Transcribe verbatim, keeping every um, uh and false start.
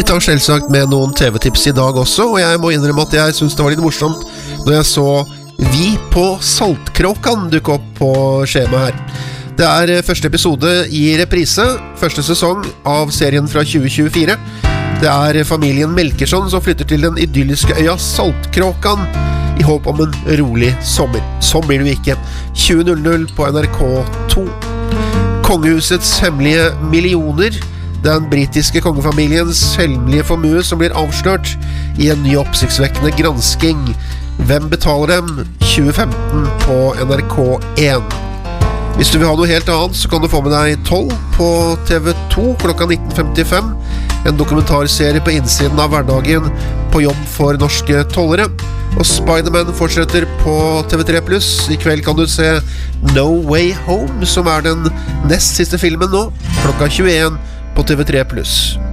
Vi tar selvsagt med noen T V-tips I dag også, og jeg må innrømme at jeg synes det var litt morsomt når jeg så Vi på Saltkråkan dukke opp på skjemaet her. Det er første episode I reprise, første sesong av serien fra tjue tjuefire. Det er familien Melkersson som flytter til den idylliske øya Saltkråkan I håp om en rolig sommer. Sånn blir det jo ikke. tjue null null på N R K to. Kongehusets hemmelige millioner. Den britiske kongefamiliens hemmelige formue som blir avslørt I en ny oppsiktsvekkende gransking. Hvem betaler dem? tjue femten på N R K en. Hvis du vil ha noe helt annet, så kan du få med deg tolv på T V to klokka nitten femtifem. En dokumentarserie på innsiden av hverdagen på jobb for norske tollere. Og Spider-Man fortsetter på T V tre pluss. I kveld kan du se No Way Home, som er den nest siste filmen nå, klokka tjueen på T V tre pluss.